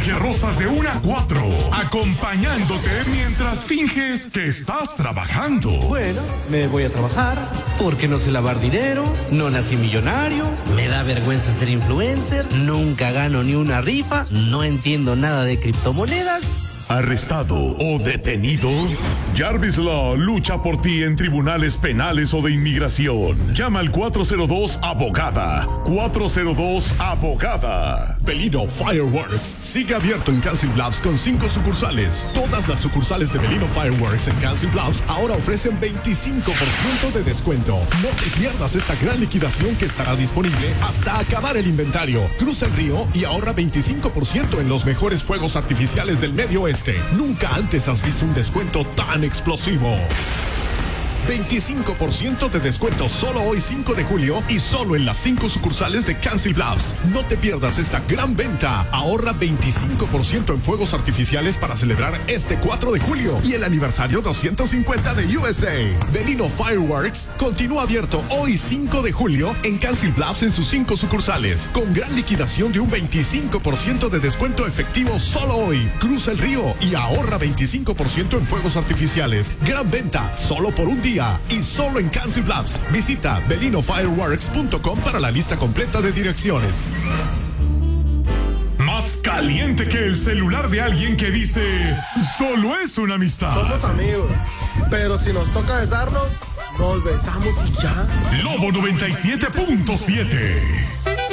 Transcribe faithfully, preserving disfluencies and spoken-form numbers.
Jorge Rosas de una a cuatro, acompañándote mientras finges que estás trabajando. Bueno, me voy a trabajar porque no sé lavar dinero, no nací millonario, me da vergüenza ser influencer, nunca gano ni una rifa, no entiendo nada de criptomonedas. ¿Arrestado o detenido? Jarvis Law lucha por ti en tribunales penales o de inmigración. Llama al cuatro cero dos abogada. cuatro cero dos abogada. Belino Fireworks sigue abierto en Council Bluffs con cinco sucursales. Todas las sucursales de Belino Fireworks en Council Bluffs ahora ofrecen veinticinco por ciento de descuento. No te pierdas esta gran liquidación que estará disponible hasta acabar el inventario. Cruza el río y ahorra veinticinco por ciento en los mejores fuegos artificiales del medio oeste. Nunca antes has visto un descuento tan explosivo. veinticinco por ciento de descuento solo hoy cinco de julio y solo en las cinco sucursales de Council Bluffs. No te pierdas esta gran venta. Ahorra veinticinco por ciento en fuegos artificiales para celebrar este cuatro de julio y el aniversario doscientos cincuenta de U S A. Belino Fireworks continúa abierto hoy cinco de julio en Council Bluffs en sus cinco sucursales con gran liquidación de un veinticinco por ciento de descuento efectivo solo hoy. Cruza el río y ahorra veinticinco por ciento en fuegos artificiales. Gran venta solo por un día y solo en Council Bluffs. Visita belino fireworks punto com para la lista completa de direcciones. Más caliente que el celular de alguien que dice solo es una amistad. Somos amigos, pero si nos toca besarnos, nos besamos y ya. Lobo noventa y siete punto siete.